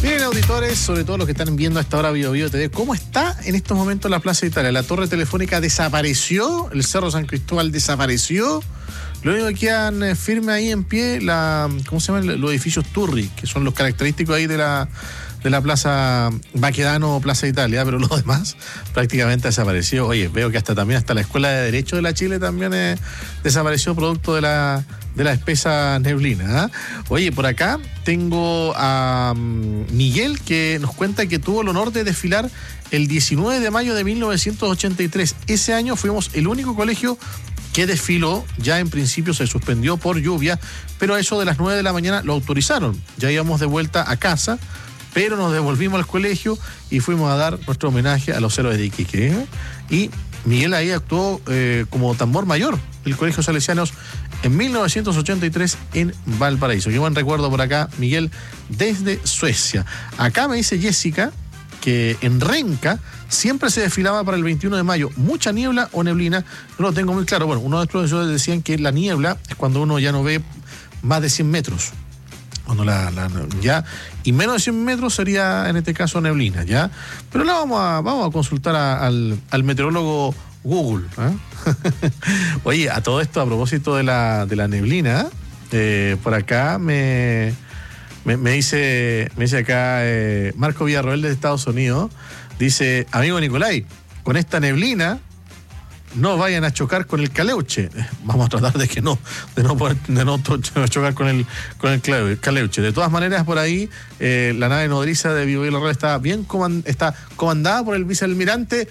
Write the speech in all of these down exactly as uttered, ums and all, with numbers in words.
Miren, auditores, sobre todo los que están viendo a esta hora Bio Bio T V, ¿cómo está en estos momentos la Plaza de Italia? La torre telefónica desapareció, el Cerro San Cristóbal desapareció. Lo único que quedan eh, firme ahí en pie, la, ¿cómo se llaman? Los edificios Turri, que son los característicos ahí de la, de la Plaza Baquedano o Plaza de Italia, pero lo demás prácticamente desapareció. Oye, veo que hasta también hasta la Escuela de Derecho de la Chile también eh, desapareció producto de la, de la espesa neblina, ¿eh? Oye, por acá tengo a um, Miguel, que nos cuenta que tuvo el honor de desfilar el diecinueve de mayo de mil novecientos ochenta y tres. Ese año fuimos el único colegio que desfiló. Ya en principio se suspendió por lluvia, pero a eso de las nueve de la mañana lo autorizaron. Ya íbamos de vuelta a casa, pero nos devolvimos al colegio y fuimos a dar nuestro homenaje a los héroes de Iquique, ¿eh? Y Miguel ahí actuó eh, como tambor mayor del Colegio Salesianos en mil novecientos ochenta y tres en Valparaíso. Qué buen recuerdo por acá, Miguel, desde Suecia. Acá me dice Jessica que en Renca siempre se desfilaba para el veintiuno de mayo. Mucha niebla o neblina, no lo tengo muy claro. Bueno, uno de los profesores decían que la niebla es cuando uno ya no ve más de cien metros. Cuando la, la ya, y menos de cien metros sería en este caso neblina, ¿ya? Pero la vamos a, vamos a consultar a, al, al meteorólogo Google, ¿eh? Oye, a todo esto, a propósito de la, de la neblina, eh, por acá me... Me, me dice me dice acá eh, Marco Villarroel de Estados Unidos, dice: amigo Nicolai, con esta neblina no vayan a chocar con el caleuche. Vamos a tratar de que no, de no poder, de no to- chocar con el con el caleuche. De todas maneras, por ahí eh, la nave nodriza de Bio Bio La Radio está bien comand- está comandada por el vicealmirante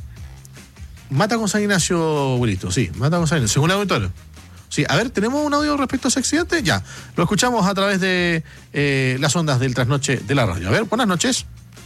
Mata con San Ignacio, Wilito. Sí, Mata con San Ignacio, según el auditorio. Sí, a ver, ¿tenemos un audio respecto a ese accidente? Ya, lo escuchamos a través de eh, las ondas del trasnoche de la radio. A ver, buenas noches.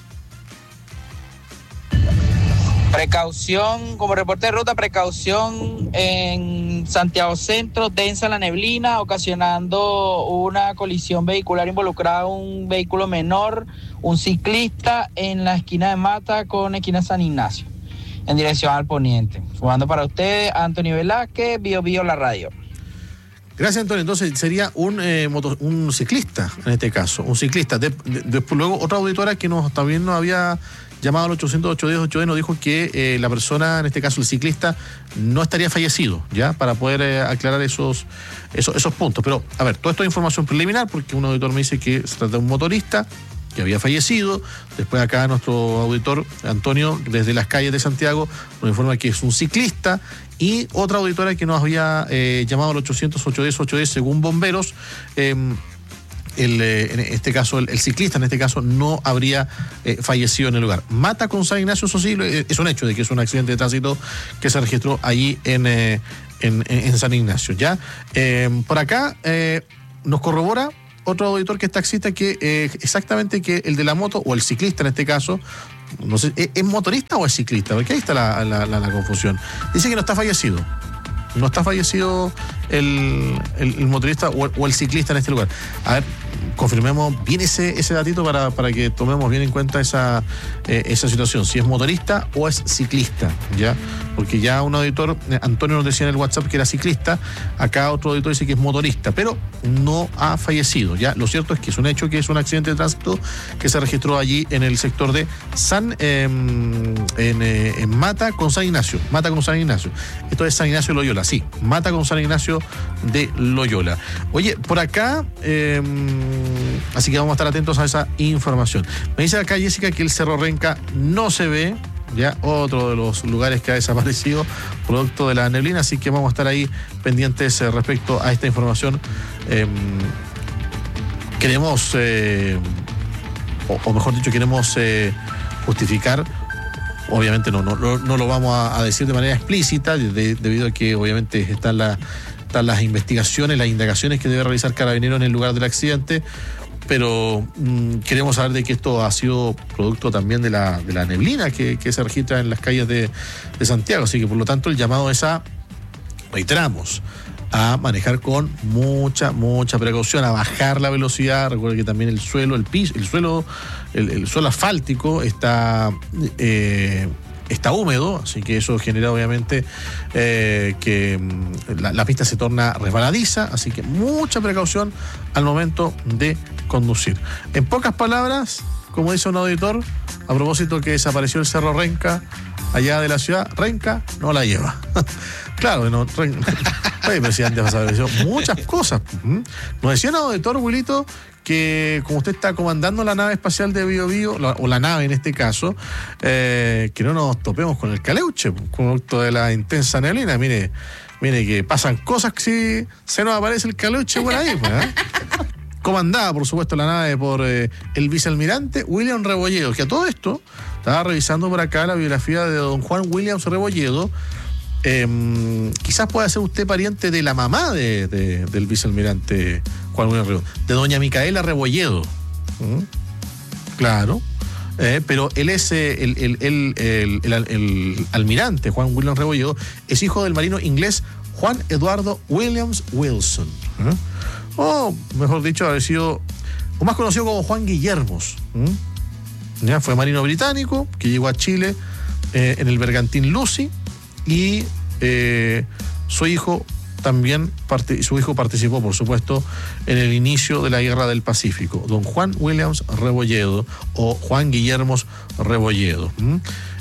Precaución, como reporte de ruta, precaución en Santiago Centro, densa la neblina, ocasionando una colisión vehicular involucrada un vehículo menor, un ciclista en la esquina de Mata con esquina San Ignacio, en dirección al poniente. Jugando para ustedes, Antonio Velázquez, Bio Bio La Radio. Gracias, Antonio. Entonces sería un eh, moto, un ciclista, en este caso, un ciclista. De, de, después luego otra auditora que nos también nos había llamado al ochocientos ocho diez ocho diez nos dijo que eh, la persona, en este caso el ciclista, no estaría fallecido, ya, para poder eh, aclarar esos, esos esos puntos. Pero, a ver, todo esto es información preliminar, porque un auditor me dice que se trata de un motorista que había fallecido. Después acá nuestro auditor Antonio, desde las calles de Santiago, nos informa que es un ciclista. Y otra auditora que nos había eh, llamado al ochocientos ocho diez ocho diez, según bomberos, eh, el, eh, en este caso el, el ciclista, en este caso, no habría eh, fallecido en el lugar. Mata con San Ignacio, eso sí, es un hecho de que es un accidente de tránsito que se registró allí en, eh, en, en San Ignacio, ¿ya? Eh, por acá eh, nos corrobora otro auditor que es taxista, que eh, exactamente que el de la moto, o el ciclista en este caso, no sé, ¿es, es motorista o es ciclista? Porque ahí está la, la, la, la confusión. Dice que no está fallecido. No está fallecido el, el, el motorista o el, o el ciclista en este lugar. A ver, confirmemos bien ese, ese datito para, para que tomemos bien en cuenta esa, eh, esa situación. Si es motorista o es ciclista, ¿ya? Porque ya un auditor, Antonio nos decía en el WhatsApp que era ciclista, acá otro auditor dice que es motorista, pero no ha fallecido, ¿ya? Lo cierto es que es un hecho, que es un accidente de tránsito que se registró allí en el sector de San, eh, en, eh, en Mata con San Ignacio, Mata con San Ignacio. Esto es San Ignacio de Loyola, sí, Mata con San Ignacio de Loyola. Oye, por acá, eh, así que vamos a estar atentos a esa información. Me dice acá Jessica que el Cerro Renca no se ve, ya, otro de los lugares que ha desaparecido producto de la neblina, así que vamos a estar ahí pendientes eh, respecto a esta información. Eh, queremos, eh, o, o mejor dicho, queremos eh, justificar, obviamente no, no, no, no lo vamos a, a decir de manera explícita, de, debido a que obviamente están, la, están las investigaciones, las indagaciones que debe realizar Carabineros en el lugar del accidente, pero mmm, queremos saber de que esto ha sido producto también de la, de la neblina que, que se registra en las calles de, de Santiago, así que por lo tanto el llamado es a, reiteramos, a manejar con mucha, mucha precaución, a bajar la velocidad. Recuerden que también el suelo, el piso, el suelo, el, el suelo asfáltico está eh, está húmedo, así que eso genera obviamente eh, que la, la pista se torna resbaladiza, así que mucha precaución al momento de conducir. En pocas palabras, como dice un auditor, a propósito que desapareció el Cerro Renca, allá de la ciudad, Renca no la lleva. Claro, no, Renca. Oye, pero si antes desapareció muchas cosas. Nos decía un auditor, Wilito, que como usted está comandando la nave espacial de Bío Bío, la, o la nave en este caso, eh, que no nos topemos con el caleuche, producto de la intensa neblina. Mire, mire que pasan cosas que si se nos aparece el caleuche por ahí, pues, ¿eh? Comandada, por supuesto, la nave por eh, el vicealmirante William Rebolledo, que a todo esto estaba revisando por acá la biografía de don Juan Williams Rebolledo. Eh, quizás pueda ser usted pariente de la mamá de, de, del vicealmirante Juan Williams Rebolledo, de doña Micaela Rebolledo. ¿Mm? Claro. Eh, pero él es eh, el, el, el, el, el, el, el almirante Juan Williams Rebolledo, es hijo del marino inglés Juan Eduardo Williams Wilson. ¿Eh? O, mejor dicho, haber sido, o más conocido como Juan Guillermos. ¿Mm? ¿Ya? Fue marino británico que llegó a Chile eh, en el bergantín Lucy, y eh, su hijo también parte, su hijo participó, por supuesto, en el inicio de la Guerra del Pacífico, don Juan Williams Rebolledo o Juan Guillermos Rebolledo. ¿Mm?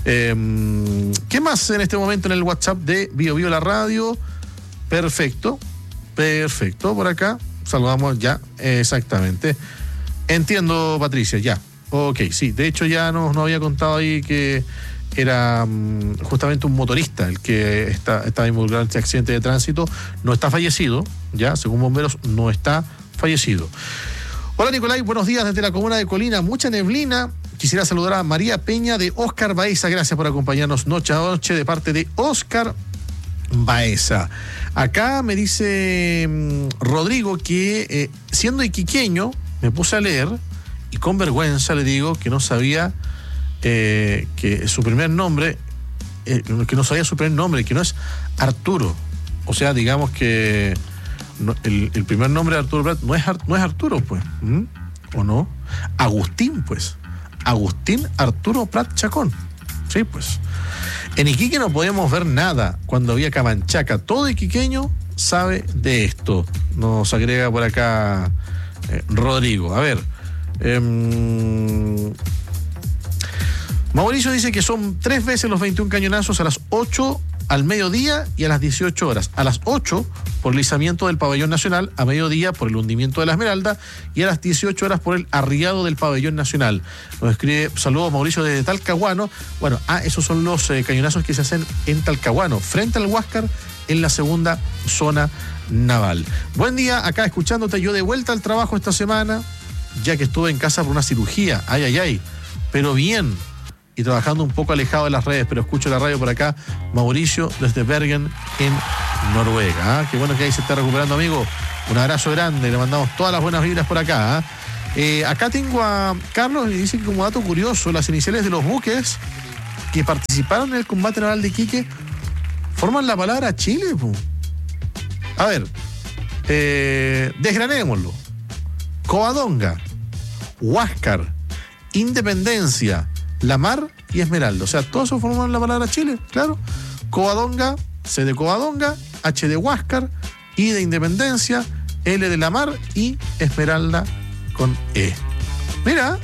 Eh, ¿Qué más en este momento en el WhatsApp de Bío Bío la radio? Perfecto, perfecto, por acá saludamos ya, exactamente. Entiendo, Patricia, ya. Ok, sí, de hecho ya nos, nos había contado ahí que era um, justamente un motorista el que está, está involucrado en este accidente de tránsito. No está fallecido, ya, según bomberos, no está fallecido. Hola, Nicolai, buenos días desde la comuna de Colina. Mucha neblina. Quisiera saludar a María Peña de Oscar Baeza. Gracias por acompañarnos noche a noche de parte de Oscar Baeza. Acá me dice um, Rodrigo que eh, siendo iquiqueño me puse a leer y con vergüenza le digo que no sabía eh, que su primer nombre, eh, que no sabía su primer nombre, que no es Arturo. O sea, digamos que no, el, el primer nombre de Arturo Prat no es, no es Arturo, pues. ¿Mm? ¿O no? Agustín, pues. Agustín Arturo Prat Chacón. Sí, pues. En Iquique no podíamos ver nada cuando había Camanchaca. Todo iquiqueño sabe de esto. Nos agrega por acá eh, Rodrigo. A ver. Eh, Mauricio dice que son tres veces los veintiún cañonazos, a las ocho al mediodía y a las dieciocho horas. A las ocho por el izamiento del pabellón nacional, a mediodía por el hundimiento de la Esmeralda y a las dieciocho horas por el arriado del pabellón nacional. Nos escribe, saludos Mauricio desde Talcahuano. Bueno, ah, esos son los eh, cañonazos que se hacen en Talcahuano, frente al Huáscar, en la segunda zona naval. Buen día, acá escuchándote, yo de vuelta al trabajo esta semana, ya que estuve en casa por una cirugía, ay, ay, ay, pero bien, y trabajando un poco alejado de las redes, pero escucho la radio por acá, Mauricio desde Bergen en Noruega. ¿Ah? Qué bueno que ahí se está recuperando, amigo. Un abrazo grande, le mandamos todas las buenas vibras por acá. ¿Ah? Eh, acá tengo a Carlos y dice que como dato curioso, las iniciales de los buques que participaron en el combate naval de Iquique forman la palabra Chile. Po. A ver, eh, desgranémoslo. Covadonga, Huáscar, Independencia, La Mar y Esmeralda. O sea, todos eso forman la palabra Chile, claro. Covadonga, C de Covadonga, H de Huáscar, I de Independencia, L de La Mar y Esmeralda con E. Mira.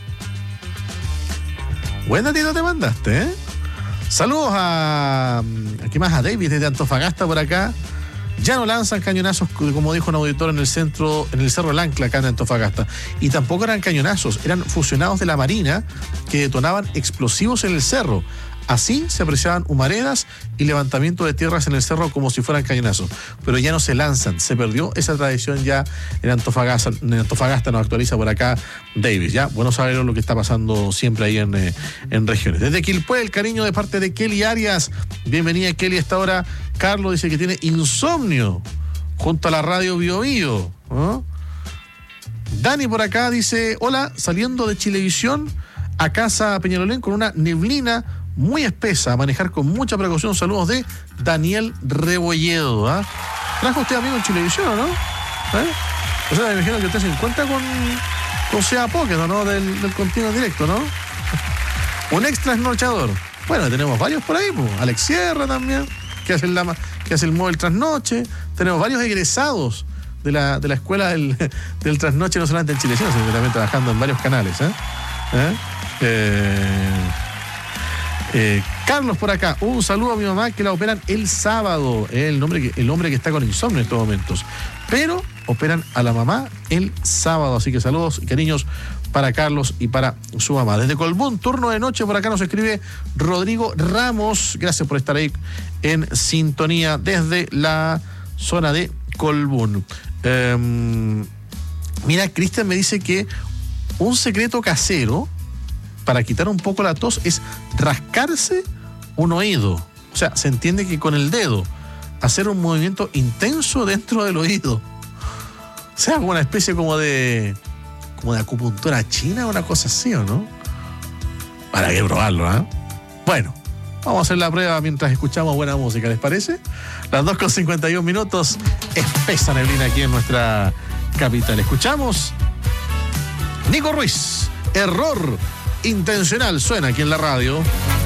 Buen datito te mandaste, ¿eh? Saludos a... ¿Qué más? A David desde Antofagasta por acá. Ya no lanzan cañonazos, como dijo un auditor, en el centro, en el Cerro del Ancla, acá en Antofagasta. Y tampoco eran cañonazos, eran fusionados de la Marina que detonaban explosivos en el cerro. Así se apreciaban humaredas y levantamiento de tierras en el cerro como si fueran cañonazos. Pero ya no se lanzan, se perdió esa tradición ya en Antofagasta. En Antofagasta nos actualiza por acá Davis, ¿ya? Bueno saber lo que está pasando siempre ahí en, eh, en regiones. Desde Quilpué, el cariño de parte de Kelly Arias. Bienvenida, Kelly, a esta hora. Carlos dice que tiene insomnio junto a la radio Bío Bío, ¿no? Dani por acá dice, hola, saliendo de Chilevisión a casa Peñalolén con una neblina muy espesa, a manejar con mucha precaución. Saludos de Daniel Rebolledo. ¿Ah? ¿Trajo usted amigo en Chilevisión o no? ¿Eh? O sea, me imagino que usted se encuentra con, con Sea Pocket, ¿no? Del, del continuo directo, ¿no? Un extra trasnochador. Bueno, tenemos varios por ahí, pues. Alex Sierra también, que hace el, que hace el móvil trasnoche. Tenemos varios egresados de la, de la escuela del, del trasnoche, no solamente en Chilevisión, sino también trabajando en varios canales, ¿eh? ¿Eh? Eh, eh, Carlos por acá, un saludo a mi mamá que la operan el sábado, el, nombre que, el hombre que está con insomnio en estos momentos, pero operan a la mamá el sábado, así que saludos y cariños para Carlos y para su mamá. Desde Colbún, turno de noche, por acá nos escribe Rodrigo Ramos, gracias por estar ahí en sintonía desde la zona de Colbún. Eh, mira, Cristian me dice que un secreto casero para quitar un poco la tos es rascarse un oído. O sea, se entiende que con el dedo hacer un movimiento intenso dentro del oído. O sea, una especie como de como de acupuntura china o una cosa así, ¿o no? Para que probarlo, ¿eh? Bueno, vamos a hacer la prueba mientras escuchamos buena música, ¿les parece? Las dos con cincuenta y un minutos, espesa neblina aquí en nuestra capital. Escuchamos Nico Ruiz, Error Intencional, suena aquí en la radio.